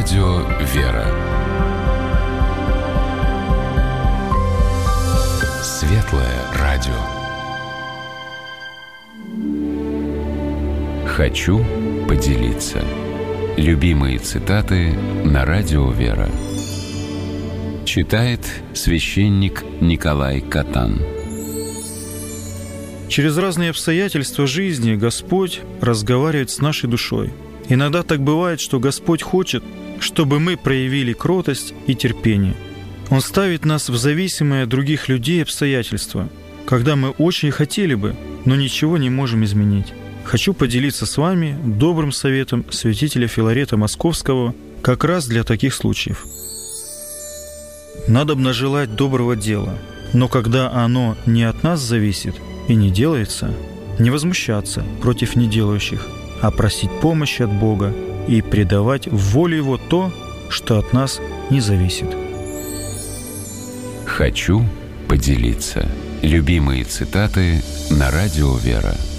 Радио «Вера». Светлое радио. Хочу поделиться. Любимые цитаты на Радио «Вера». Читает священник Николай Катан. Через разные обстоятельства жизни Господь разговаривает с нашей душой. Иногда так бывает, что Господь хочет, чтобы мы проявили кротость и терпение. Он ставит нас в зависимые от других людей обстоятельства, когда мы очень хотели бы, но ничего не можем изменить. Хочу поделиться с вами добрым советом святителя Филарета Московского как раз для таких случаев. Надобно желать доброго дела, но когда оно не от нас зависит и не делается, не возмущаться против неделающих, а просить помощи от Бога и предавать в волю Его то, что от нас не зависит. Хочу поделиться. Любимые цитаты на Радио «Вера».